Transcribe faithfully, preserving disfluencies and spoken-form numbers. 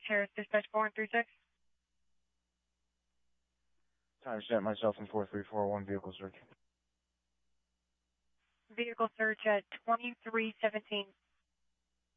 Harris Dispatch four one three six. Time sent myself in four three four one vehicle search. Vehicle search at twenty-three seventeen